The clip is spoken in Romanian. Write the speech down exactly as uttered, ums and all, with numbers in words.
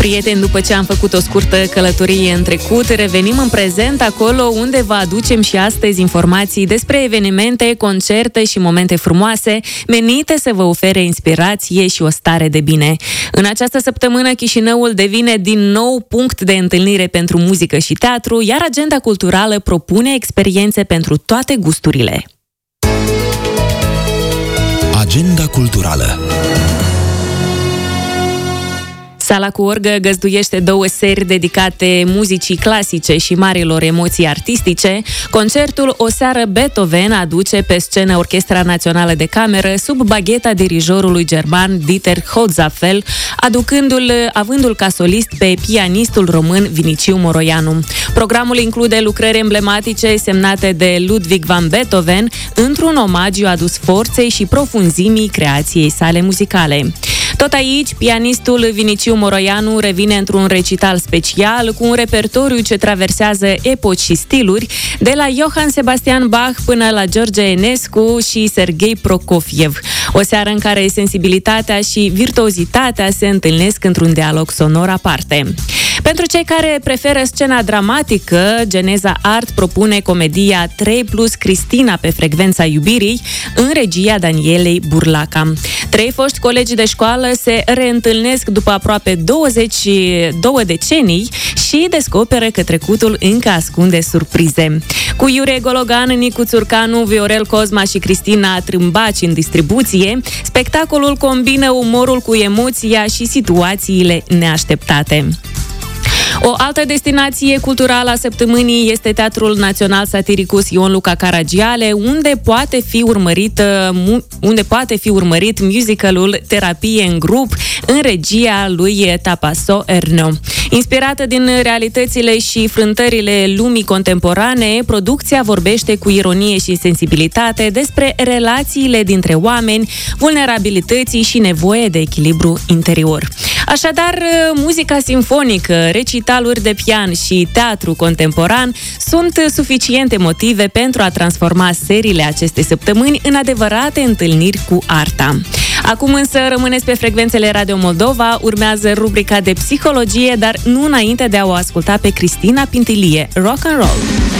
Prieteni, după ce am făcut o scurtă călătorie în trecut, revenim în prezent, acolo unde vă aducem și astăzi informații despre evenimente, concerte și momente frumoase, menite să vă ofere inspirație și o stare de bine. În această săptămână, Chișinăul devine din nou punct de întâlnire pentru muzică și teatru, iar agenda culturală propune experiențe pentru toate gusturile. Agenda culturală. Sala cu orgă găzduiește două serii dedicate muzicii clasice și marilor emoții artistice. Concertul O seară Beethoven aduce pe scenă Orchestra Națională de Cameră sub bagheta dirijorului german Dieter Holzapfel, aducându-l, avându-l ca solist pe pianistul român Viniciu Moroianu. Programul include lucrări emblematice semnate de Ludwig van Beethoven, într-un omagiu adus forței și profunzimii creației sale muzicale. Tot aici, pianistul Viniciu Moroianu revine într-un recital special cu un repertoriu ce traversează epoci și stiluri, de la Johann Sebastian Bach până la George Enescu și Serghei Prokofiev. O seară în care sensibilitatea și virtuozitatea se întâlnesc într-un dialog sonor aparte. Pentru cei care preferă scena dramatică, Geneza Art propune comedia trei plus Cristina pe frecvența iubirii, în regia Danielei Burlaca. Trei foști colegi de școală se reîntâlnesc după aproape douăzeci și două decenii și descoperă că trecutul încă ascunde surprize. Cu Iurie Gologan, Nicu Țurcanu, Viorel Cosma și Cristina Trâmbaci în distribuție, spectacolul combină umorul cu emoția și situațiile neașteptate. O altă destinație culturală a săptămânii este Teatrul Național Satiricus Ion Luca Caragiale, unde poate fi urmărit, unde poate fi urmărit musicalul Terapie în grup, în regia lui Tapaso Erneo. Inspirată din realitățile și frântările lumii contemporane, producția vorbește cu ironie și sensibilitate despre relațiile dintre oameni, vulnerabilității și nevoie de echilibru interior. Așadar, muzica simfonică, recitaluri de pian și teatru contemporan sunt suficiente motive pentru a transforma seriile acestei săptămâni în adevărate întâlniri cu arta. Acum însă rămâneți pe frecvențele Radio Moldova, urmează rubrica de psihologie, dar nu înainte de a o asculta pe Cristina Pintilie. Rock and roll!